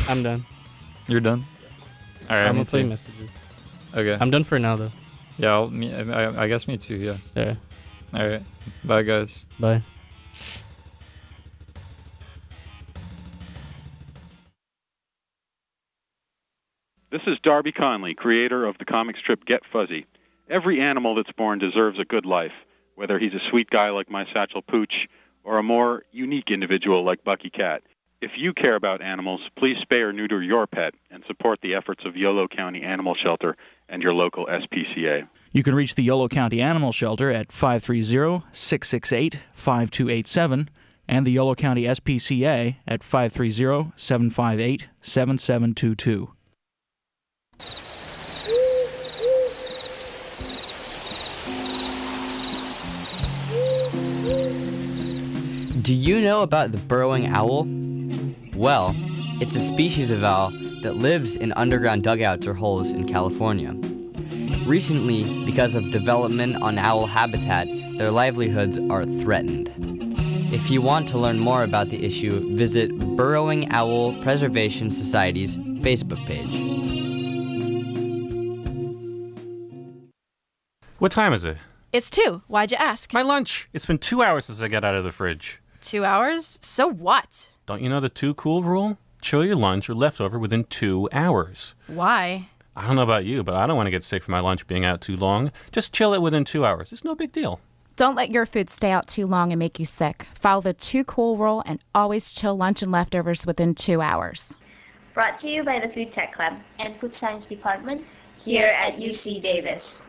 I'm done. You're done? All right, I'm me gonna play too. messages. Okay. I'm done for now, though. Yeah, I guess me too, yeah. Yeah. All right. Bye, guys. Bye. This is Darby Conley, creator of the comic strip Get Fuzzy. Every animal that's born deserves a good life, whether he's a sweet guy like my Satchel Pooch or a more unique individual like Bucky Cat. If you care about animals, please spay or neuter your pet and support the efforts of Yolo County Animal Shelter and your local SPCA. You can reach the Yolo County Animal Shelter at 530-668-5287 and the Yolo County SPCA at 530-758-7722. Do you know about the burrowing owl? Well, it's a species of owl that lives in underground dugouts or holes in California. Recently, because of development on owl habitat, their livelihoods are threatened. If you want to learn more about the issue, visit Burrowing Owl Preservation Society's Facebook page. What time is it? It's 2. Why'd you ask? My lunch. It's been 2 hours since I got out of the fridge. 2 hours? So what? Don't you know the 2 cool rule? Chill your lunch or leftover within 2 hours. Why? I don't know about you, but I don't want to get sick from my lunch being out too long. Just chill it within 2 hours. It's no big deal. Don't let your food stay out too long and make you sick. Follow the 2 cool rule and always chill lunch and leftovers within 2 hours. Brought to you by the Food Tech Club and Food Science Department here at UC Davis.